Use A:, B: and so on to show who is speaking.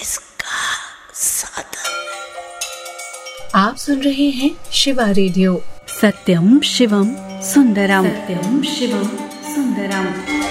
A: इसका साधन है।
B: आप सुन रहे हैं शिवा रेडियो।
C: सत्यम शिवम सुंदरम। सत्यम शिवम सुंदरम।